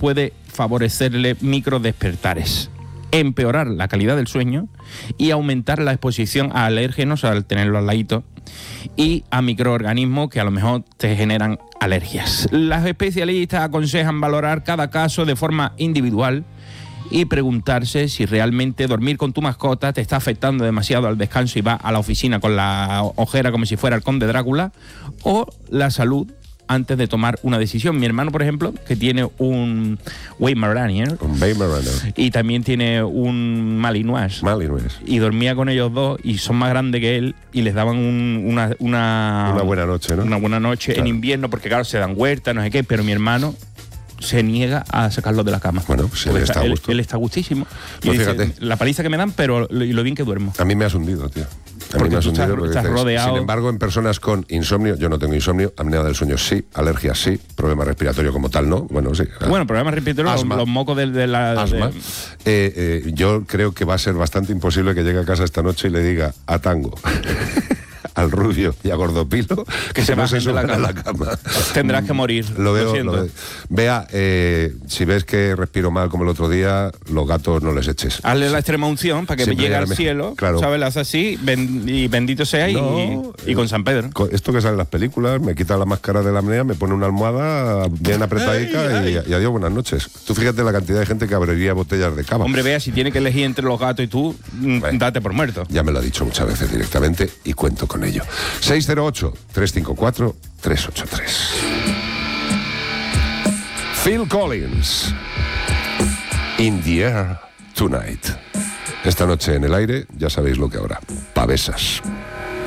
puede favorecerle microdespertares, empeorar la calidad del sueño y aumentar la exposición a alérgenos al tenerlo al ladito y a microorganismos que a lo mejor te generan alergias. Los especialistas aconsejan valorar cada caso de forma individual y preguntarse si realmente dormir con tu mascota te está afectando demasiado al descanso y vas a la oficina con la ojera como si fuera el conde Drácula, o la salud antes de tomar una decisión. Mi hermano, por ejemplo, que tiene un Weimaraner y también tiene un Malinois, y dormía con ellos dos y son más grandes que él y les daban una buena noche, ¿no? Una buena noche, claro. En invierno, porque claro, se dan huertas, no sé qué, pero mi hermano se niega a sacarlo de la cama. Bueno, pues él está a gusto. Él está gustísimo. Pues y fíjate, dice, la paliza que me dan, pero lo bien que duermo. A mí me has hundido, tío. Porque estás rodeado. Sin embargo, en personas con insomnio, yo no tengo insomnio, apnea del sueño sí, alergia sí, problema respiratorio como tal no, bueno, sí. Bueno, problemas respiratorios, los mocos de la... Asma. Yo creo que va a ser bastante imposible que llegue a casa esta noche y le diga a Tango... al Rubio y a Gordopilo que se bajen de la cama. Tendrás que morir. Lo veo. Vea, si ves que respiro mal como el otro día, los gatos no les eches. Hazle la extrema unción para que me llegue al cielo, claro. ¿sabes? Le haces así, y bendito sea, y con San Pedro. Esto que sale en las películas, me quita la máscara de la apnea, me pone una almohada bien apretadica y adiós, buenas noches. Tú fíjate la cantidad de gente que abriría botellas de cava. Hombre, vea, si tiene que elegir entre los gatos y tú, date por muerto. Ya me lo ha dicho muchas veces directamente y cuento con ello. 608-354-383. Phil Collins, In the Air Tonight. Esta noche en el aire, ya sabéis lo que habrá. Pavesas.